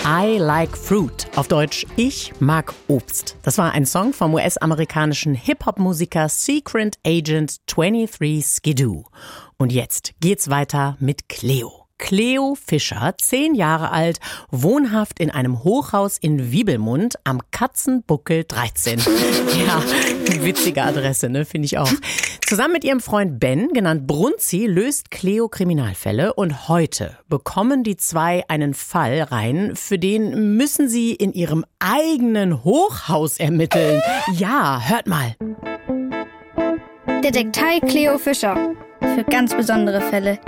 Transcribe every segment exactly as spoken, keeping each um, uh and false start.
I Like Fruit. Auf Deutsch, ich mag Obst. Das war ein Song vom U S-amerikanischen Hip-Hop-Musiker Secret Agent dreiundzwanzig Skidoo. Und jetzt geht's weiter mit Cleo. Cleo Fischer, zehn Jahre alt, wohnhaft in einem Hochhaus in Wiebelmund am Katzenbuckel dreizehn. Ja, witzige Adresse, ne, finde ich auch. Zusammen mit ihrem Freund Ben, genannt Brunzi, löst Cleo Kriminalfälle und heute bekommen die zwei einen Fall rein, für den müssen sie in ihrem eigenen Hochhaus ermitteln. Ja, hört mal. Detektei Cleo Fischer. Für ganz besondere Fälle.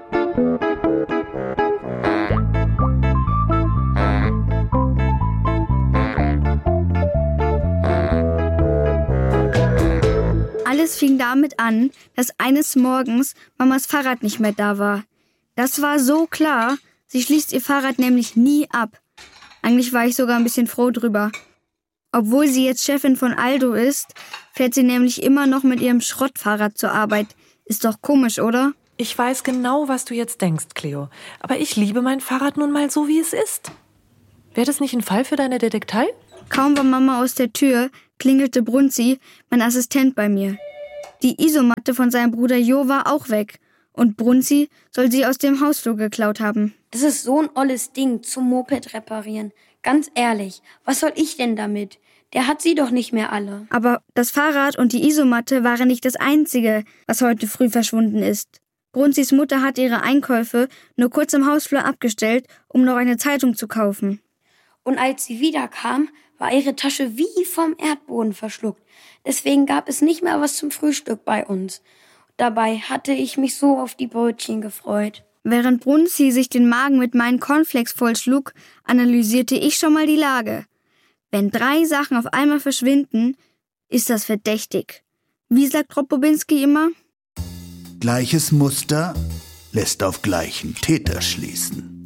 Alles fing damit an, dass eines Morgens Mamas Fahrrad nicht mehr da war. Das war so klar, sie schließt ihr Fahrrad nämlich nie ab. Eigentlich war ich sogar ein bisschen froh drüber. Obwohl sie jetzt Chefin von Aldo ist, fährt sie nämlich immer noch mit ihrem Schrottfahrrad zur Arbeit. Ist doch komisch, oder? Ich weiß genau, was du jetzt denkst, Cleo. Aber ich liebe mein Fahrrad nun mal so, wie es ist. Wäre das nicht ein Fall für deine Detektei? Kaum war Mama aus der Tür, klingelte Brunzi, mein Assistent, bei mir. Die Isomatte von seinem Bruder Jo war auch weg. Und Brunzi soll sie aus dem Hausflur geklaut haben. Das ist so ein olles Ding zum Moped reparieren. Ganz ehrlich, was soll ich denn damit? Der hat sie doch nicht mehr alle. Aber das Fahrrad und die Isomatte waren nicht das Einzige, was heute früh verschwunden ist. Brunzis Mutter hat ihre Einkäufe nur kurz im Hausflur abgestellt, um noch eine Zeitung zu kaufen. Und als sie wiederkam, war ihre Tasche wie vom Erdboden verschluckt. Deswegen gab es nicht mehr was zum Frühstück bei uns. Dabei hatte ich mich so auf die Brötchen gefreut. Während Brunzi sich den Magen mit meinen Cornflakes vollschlug, analysierte ich schon mal die Lage. Wenn drei Sachen auf einmal verschwinden, ist das verdächtig. Wie sagt Robobinski immer? Gleiches Muster lässt auf gleichen Täter schließen.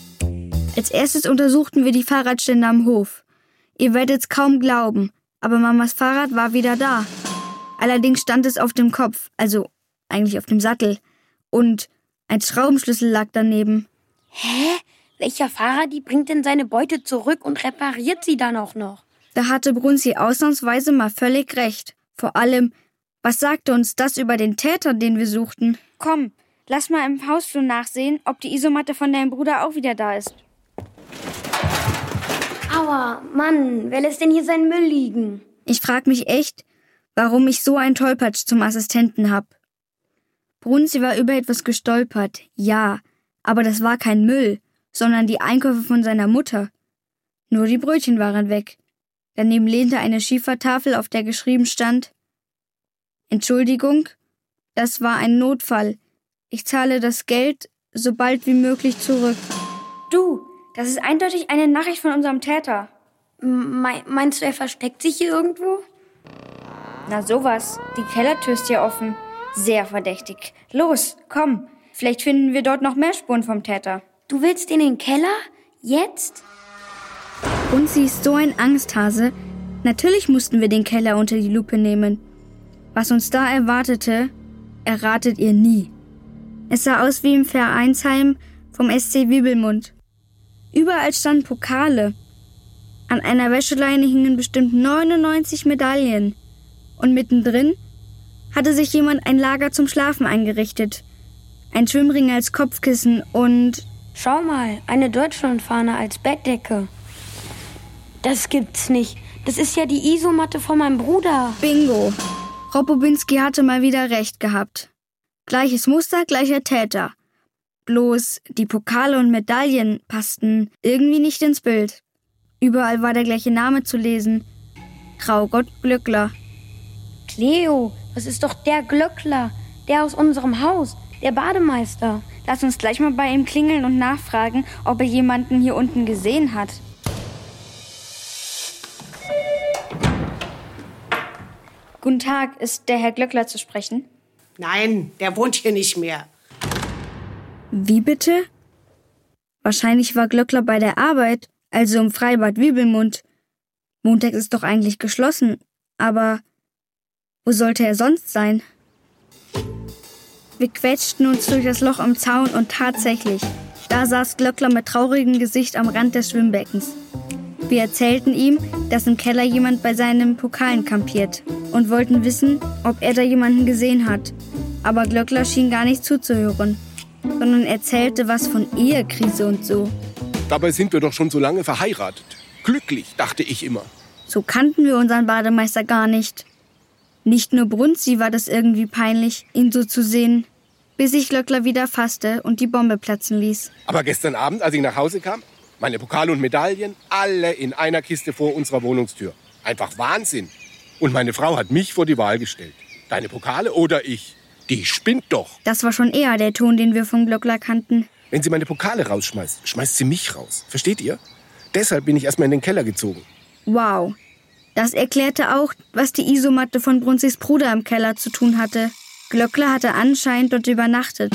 Als erstes untersuchten wir die Fahrradstände am Hof. Ihr werdet's kaum glauben, aber Mamas Fahrrad war wieder da. Allerdings stand es auf dem Kopf, also eigentlich auf dem Sattel. Und ein Schraubenschlüssel lag daneben. Hä? Welcher Fahrer, die bringt denn seine Beute zurück und repariert sie dann auch noch? Da hatte Brunzi ausnahmsweise mal völlig recht. Vor allem, was sagte uns das über den Täter, den wir suchten? Komm, lass mal im Hausflur nachsehen, ob die Isomatte von deinem Bruder auch wieder da ist. Aua, Mann, wer lässt denn hier seinen Müll liegen? Ich frag mich echt, warum ich so einen Tollpatsch zum Assistenten hab. Brunzi war über etwas gestolpert, ja, aber das war kein Müll, sondern die Einkäufe von seiner Mutter. Nur die Brötchen waren weg. Daneben lehnte eine Schiefertafel, auf der geschrieben stand: Entschuldigung, das war ein Notfall. Ich zahle das Geld so bald wie möglich zurück. Du, das ist eindeutig eine Nachricht von unserem Täter. Me- meinst du, er versteckt sich hier irgendwo? Na sowas, die Kellertür ist ja offen. Sehr verdächtig. Los, komm, vielleicht finden wir dort noch mehr Spuren vom Täter. Du willst in den Keller? Jetzt? Und sie ist so ein Angsthase. Natürlich mussten wir den Keller unter die Lupe nehmen. Was uns da erwartete, erratet ihr nie. Es sah aus wie im Vereinsheim vom S C Wiebelmund. Überall standen Pokale. An einer Wäscheleine hingen bestimmt neunundneunzig Medaillen. Und mittendrin hatte sich jemand ein Lager zum Schlafen eingerichtet. Ein Schwimmring als Kopfkissen und... Schau mal, eine Deutschlandfahne als Bettdecke. Das gibt's nicht. Das ist ja die Isomatte von meinem Bruder. Bingo. Robobinski hatte mal wieder recht gehabt. Gleiches Muster, gleicher Täter. Bloß die Pokale und Medaillen passten irgendwie nicht ins Bild. Überall war der gleiche Name zu lesen. Traugott Glöckler. Cleo, das ist doch der Glöckler, der aus unserem Haus, der Bademeister. Lass uns gleich mal bei ihm klingeln und nachfragen, ob er jemanden hier unten gesehen hat. Guten Tag, ist der Herr Glöckler zu sprechen? Nein, der wohnt hier nicht mehr. Wie bitte? Wahrscheinlich war Glöckler bei der Arbeit, also im Freibad Wiebelmund. Montags ist doch eigentlich geschlossen, aber wo sollte er sonst sein? Wir quetschten uns durch das Loch im Zaun und tatsächlich, da Da saß Glöckler mit traurigem Gesicht am Rand des Schwimmbeckens. Wir erzählten ihm, dass im Keller jemand bei seinen Pokalen kampiert und wollten wissen, ob er da jemanden gesehen hat. Aber Glöckler schien gar nicht zuzuhören, sondern erzählte was von Ehekrise und so. Dabei sind wir doch schon so lange verheiratet. Glücklich, dachte ich immer. So kannten wir unseren Bademeister gar nicht. Nicht nur Brunzi war das irgendwie peinlich, ihn so zu sehen, bis sich Glöckler wieder fasste und die Bombe platzen ließ. Aber gestern Abend, als ich nach Hause kam, meine Pokale und Medaillen, alle in einer Kiste vor unserer Wohnungstür. Einfach Wahnsinn. Und meine Frau hat mich vor die Wahl gestellt. Deine Pokale oder ich? Die spinnt doch. Das war schon eher der Ton, den wir von Glöckler kannten. Wenn sie meine Pokale rausschmeißt, schmeißt sie mich raus. Versteht ihr? Deshalb bin ich erstmal in den Keller gezogen. Wow. Das erklärte auch, was die Isomatte von Brunzis Bruder im Keller zu tun hatte. Glöckler hatte anscheinend dort übernachtet.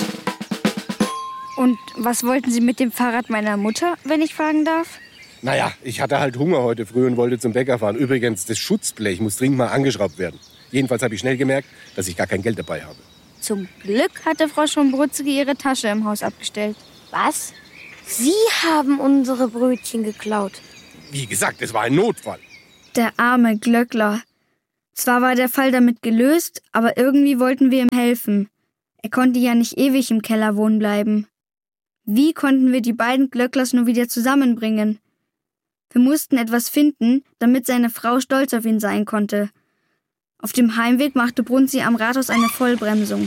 Und was wollten Sie mit dem Fahrrad meiner Mutter, wenn ich fragen darf? Naja, ich hatte halt Hunger heute früh und wollte zum Bäcker fahren. Übrigens, das Schutzblech muss dringend mal angeschraubt werden. Jedenfalls habe ich schnell gemerkt, dass ich gar kein Geld dabei habe. Zum Glück hatte Frau Schombruzke ihre Tasche im Haus abgestellt. Was? Sie haben unsere Brötchen geklaut. Wie gesagt, es war ein Notfall. Der arme Glöckler. Zwar war der Fall damit gelöst, aber irgendwie wollten wir ihm helfen. Er konnte ja nicht ewig im Keller wohnen bleiben. Wie konnten wir die beiden Glöcklers nur wieder zusammenbringen? Wir mussten etwas finden, damit seine Frau stolz auf ihn sein konnte. Auf dem Heimweg machte Brunzi am Rathaus eine Vollbremsung.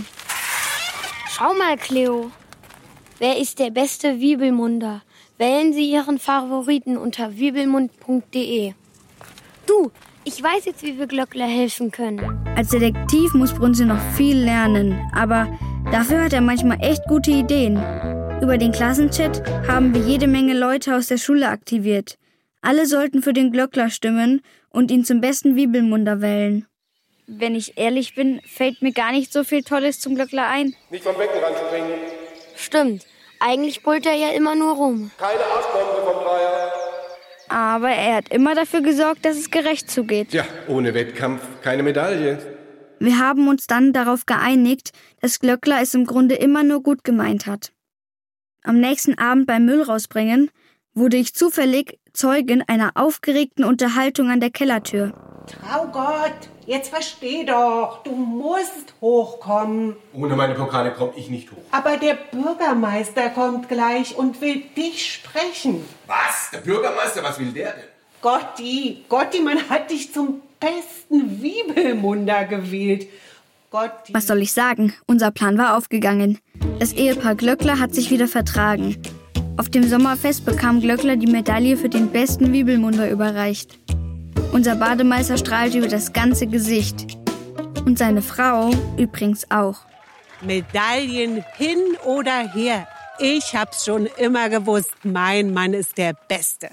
Schau mal, Cleo. Wer ist der beste Wiebelmunder? Wählen Sie Ihren Favoriten unter wiebelmund punkt de. Du, ich weiß jetzt, wie wir Glöckler helfen können. Als Detektiv muss Brunzi noch viel lernen, aber dafür hat er manchmal echt gute Ideen. Über den Klassenchat haben wir jede Menge Leute aus der Schule aktiviert. Alle sollten für den Glöckler stimmen und ihn zum besten Wiebelmunder wählen. Wenn ich ehrlich bin, fällt mir gar nicht so viel Tolles zum Glöckler ein. Nicht vom Beckenrand springen. Stimmt. Eigentlich brüllt er ja immer nur rum. Keine Arschbombe vom Dreier. Aber er hat immer dafür gesorgt, dass es gerecht zugeht. Ja, ohne Wettkampf keine Medaille. Wir haben uns dann darauf geeinigt, dass Glöckler es im Grunde immer nur gut gemeint hat. Am nächsten Abend beim Müll rausbringen wurde ich zufällig Zeugin einer aufgeregten Unterhaltung an der Kellertür. Traugott, jetzt versteh doch, du musst hochkommen. Ohne meine Pokale komme ich nicht hoch. Aber der Bürgermeister kommt gleich und will dich sprechen. Was? Der Bürgermeister? Was will der denn? Gotti, Gotti, man hat dich zum besten Wiebelmunder gewählt. Gotti. Was soll ich sagen? Unser Plan war aufgegangen. Das Ehepaar Glöckler hat sich wieder vertragen. Auf dem Sommerfest bekam Glöckler die Medaille für den besten Wiebelmunder überreicht. Unser Bademeister strahlte über das ganze Gesicht. Und seine Frau übrigens auch. Medaillen hin oder her. Ich hab's schon immer gewusst, mein Mann ist der Beste.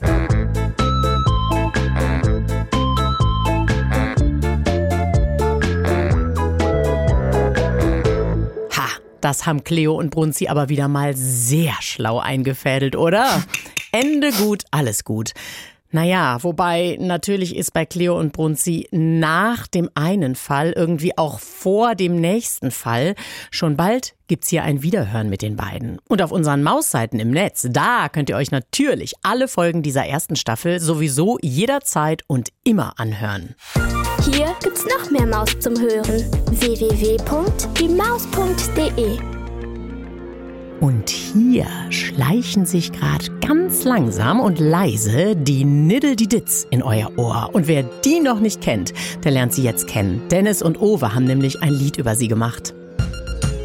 Ha, das haben Cleo und Brunzi aber wieder mal sehr schlau eingefädelt, oder? Ende gut, alles gut. Naja, wobei natürlich ist bei Cleo und Brunzi nach dem einen Fall irgendwie auch vor dem nächsten Fall. Schon bald gibt's hier ein Wiederhören mit den beiden. Und auf unseren Mausseiten im Netz, da könnt ihr euch natürlich alle Folgen dieser ersten Staffel sowieso jederzeit und immer anhören. Hier gibt's noch mehr Maus zum Hören. w w w punkt die maus punkt de. Und hier schleichen sich gerade ganz langsam und leise die Niddle-die-Ditz in euer Ohr. Und wer die noch nicht kennt, der lernt sie jetzt kennen. Dennis und Owe haben nämlich ein Lied über sie gemacht.